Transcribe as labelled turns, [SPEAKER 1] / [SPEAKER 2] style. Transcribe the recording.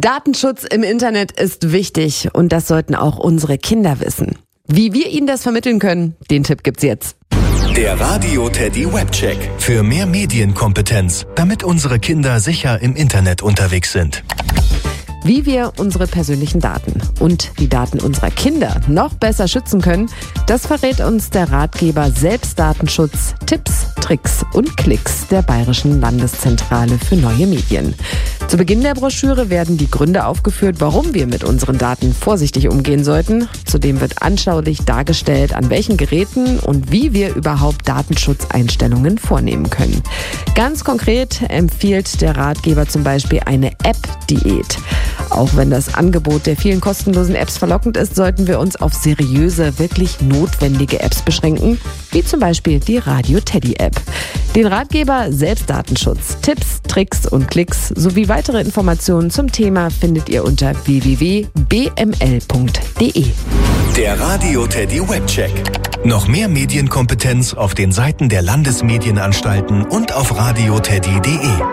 [SPEAKER 1] Datenschutz im Internet ist wichtig und das sollten auch unsere Kinder wissen. Wie wir ihnen das vermitteln können, den Tipp gibt's jetzt.
[SPEAKER 2] Der Radio Teddy Webcheck. Für mehr Medienkompetenz, damit unsere Kinder sicher im Internet unterwegs sind.
[SPEAKER 1] Wie wir unsere persönlichen Daten und die Daten unserer Kinder noch besser schützen können, das verrät uns der Ratgeber Selbstdatenschutz, Tipps, Tricks und Klicks der Bayerischen Landeszentrale für neue Medien. Zu Beginn der Broschüre werden die Gründe aufgeführt, warum wir mit unseren Daten vorsichtig umgehen sollten. Zudem wird anschaulich dargestellt, an welchen Geräten und wie wir überhaupt Datenschutzeinstellungen vornehmen können. Ganz konkret empfiehlt der Ratgeber zum Beispiel eine App-Diät. Auch wenn das Angebot der vielen kostenlosen Apps verlockend ist, sollten wir uns auf seriöse, wirklich notwendige Apps beschränken, wie zum Beispiel die Radio Teddy App. Den Ratgeber Selbstdatenschutz, Tipps, Tricks und Klicks sowie weitere Informationen zum Thema findet ihr unter www.bml.de.
[SPEAKER 2] Der Radio Teddy Webcheck. Noch mehr Medienkompetenz auf den Seiten der Landesmedienanstalten und auf radioteddy.de.